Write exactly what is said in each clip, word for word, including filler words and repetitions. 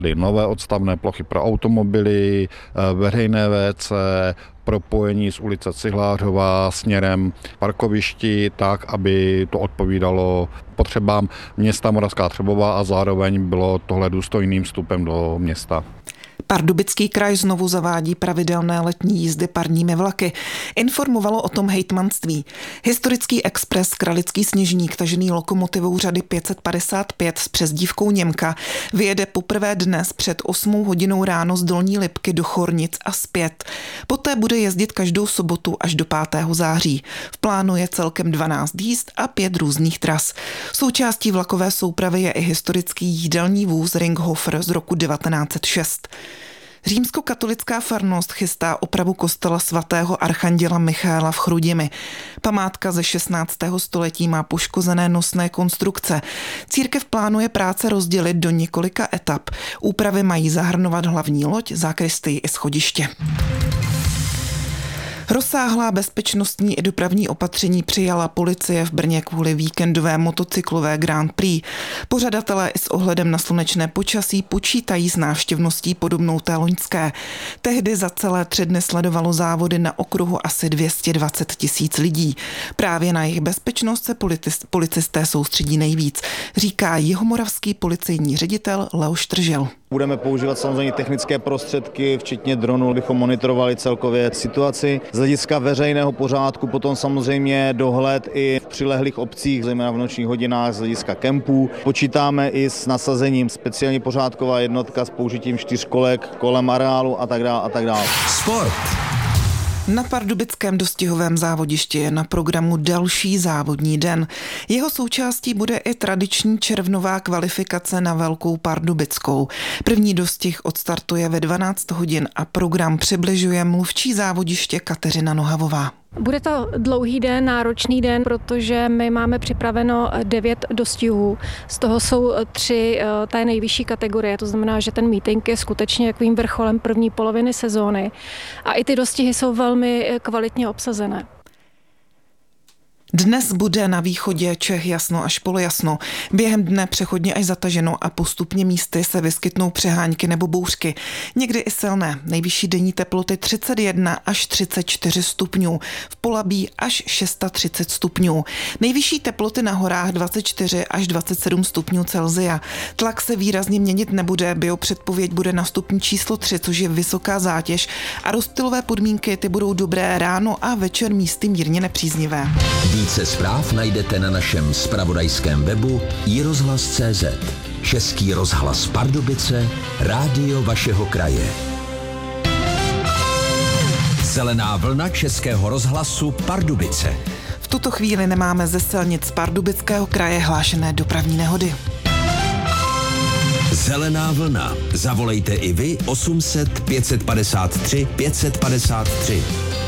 Nové odstavné plochy pro automobily, veřejné vé cé, propojení z ulice Cihlářová směrem parkovišti tak, aby to odpovídalo potřebám města Moravská Třebová a zároveň bylo tohle důstojným vstupem do města. Pardubický kraj znovu zavádí pravidelné letní jízdy parními vlaky. Informovalo o tom hejtmanství. Historický expres Kralický Sněžník, tažený lokomotivou řady pět set padesát pět s přezdívkou Němka, vyjede poprvé dnes před osmou hodinou ráno z Dolní Lipky do Chornic a zpět. Poté bude jezdit každou sobotu až do pátého září. V plánu je celkem dvanáct jízd a pět různých tras. Součástí vlakové soupravy je i historický jídelní vůz Ringhofer z roku devatenáct set šest. Římskokatolická farnost chystá opravu kostela svatého archanděla Michaela v Chrudimi. Památka ze šestnáctého století má poškozené nosné konstrukce. Církev plánuje práce rozdělit do několika etap. Úpravy mají zahrnovat hlavní loď, zákristii i schodiště. Rozsáhlá bezpečnostní i dopravní opatření přijala policie v Brně kvůli víkendové motocyklové Grand Prix. Pořadatelé i s ohledem na slunečné počasí počítají s návštěvností podobnou té loňské. Tehdy za celé tři dny sledovalo závody na okruhu asi dvě stě dvacet tisíc lidí. Právě na jejich bezpečnost se policisté soustředí nejvíc, říká jihomoravský policejní ředitel Leoš Tržil. Budeme používat samozřejmě technické prostředky, včetně dronů, abychom monitorovali celkově situaci. Z hlediska veřejného pořádku potom samozřejmě dohled i v přilehlých obcích, zejména v nočních hodinách z hlediska kempů. Počítáme i s nasazením speciálně pořádková jednotka s použitím čtyřkolek kolem areálu a tak dále a tak dále. Sport. Na pardubickém dostihovém závodišti je na programu další závodní den. Jeho součástí bude i tradiční červnová kvalifikace na Velkou Pardubickou. První dostih odstartuje ve dvanáct hodin a program přibližuje mluvčí závodiště Kateřina Nohavová. Bude to dlouhý den, náročný den, protože my máme připraveno devět dostihů. Z toho jsou tři té nejvyšší kategorie, to znamená, že ten meeting je skutečně takovým vrcholem první poloviny sezóny. A i ty dostihy jsou velmi kvalitně obsazené. Dnes bude na východě Čech jasno až polojasno. Během dne přechodně až zataženo a postupně místy se vyskytnou přehánky nebo bouřky. Někdy i silné. Nejvyšší denní teploty třicet jedna až třicet čtyři stupňů. V Polabí až třicet šest stupňů. Nejvyšší teploty na horách dvacet čtyři až dvacet sedm stupňů Celsia. Tlak se výrazně měnit nebude. Biopředpověď bude na stupni číslo tři, což je vysoká zátěž. A rozptylové podmínky ty budou dobré ráno a večer místy mírně nepříznivé. Více zpráv najdete na našem zpravodajském webu i rozhlas tečka cé zet. Český rozhlas Pardubice, rádio vašeho kraje. Zelená vlna Českého rozhlasu Pardubice. V tuto chvíli nemáme ze silnic Pardubického kraje hlášené dopravní nehody. Zelená vlna. Zavolejte i vy osm set pět set padesát tři pět set padesát tři.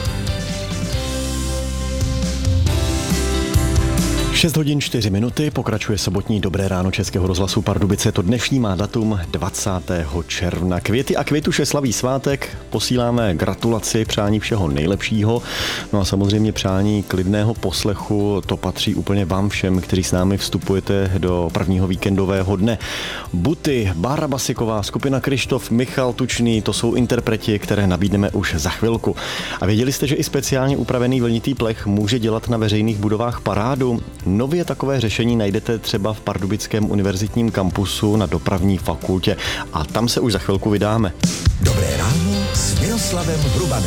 šest hodin čtyři minuty, pokračuje sobotní Dobré ráno Českého rozhlasu Pardubice. To dnešní má datum dvacátého června. Květy a Květuše slaví svátek, posíláme gratulaci, přání všeho nejlepšího. No a samozřejmě přání klidného poslechu, to patří úplně vám všem, kteří s námi vstupujete do prvního víkendového dne. Buty, Bára Basiková, skupina Krištof, Michal Tučný, to jsou interpreti, které nabídneme už za chvilku. A věděli jste, že i speciálně upravený vlnitý plech může dělat na veřejných budovách parádu? Nově takové řešení najdete třeba v Pardubickém univerzitním kampusu na dopravní fakultě a tam se už za chvilku vydáme. Dobré ráno s Miroslavem Hrubanem.